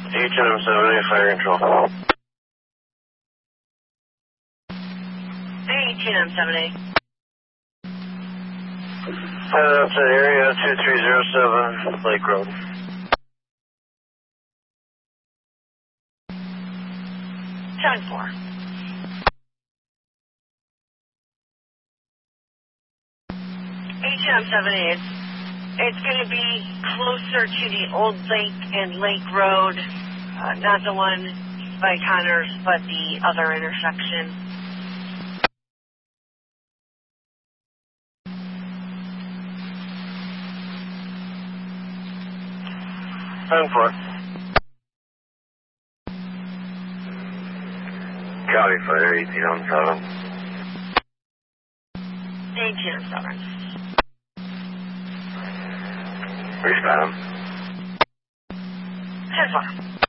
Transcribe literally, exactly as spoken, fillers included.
H M seventy, fire control. H M seventy. Head up to area two three zero seven, Lake Road. seven four. H M seventy, it's, it's going to be closer to the old lake and Lake Road, uh, not the one by Connors, but the other intersection. ten four. Copy, fire eighteen on seven. H M seven. Respond. ten four.